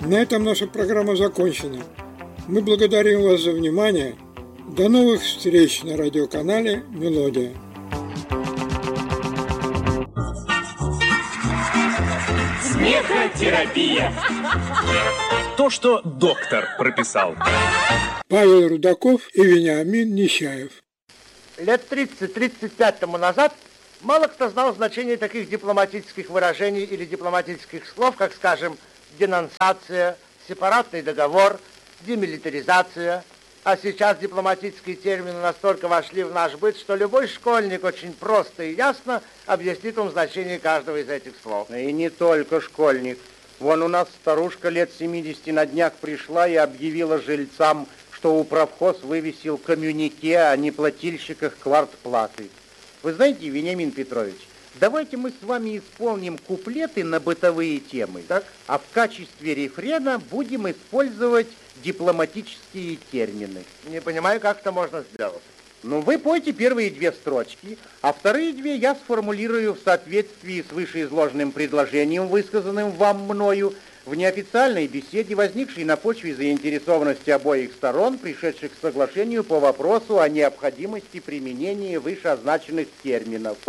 На этом наша программа закончена. Мы благодарим вас за внимание. До новых встреч на радиоканале «Мелодия». Смехотерапия. То, что доктор прописал. Павел Рудаков и Вениамин Нечаев. Лет 30-35 тому назад мало кто знал значение таких дипломатических выражений или дипломатических слов, как, скажем, денонсация, сепаратный договор, демилитаризация. А сейчас дипломатические термины настолько вошли в наш быт, что любой школьник очень просто и ясно объяснит вам значение каждого из этих слов. И не только школьник. Вон у нас старушка лет 70 на днях пришла и объявила жильцам, что управхоз вывесил коммюнике о неплательщиках квартплаты. Вы знаете, Вениамин Петрович, давайте мы с вами исполним куплеты на бытовые темы, так? А в качестве рефрена будем использовать дипломатические термины. Не понимаю, как это можно сделать. Ну, вы пойте первые две строчки, а вторые две я сформулирую в соответствии с вышеизложенным предложением, высказанным вам мною, в неофициальной беседе, возникшей на почве заинтересованности обоих сторон, пришедших к соглашению по вопросу о необходимости применения вышеозначенных терминов.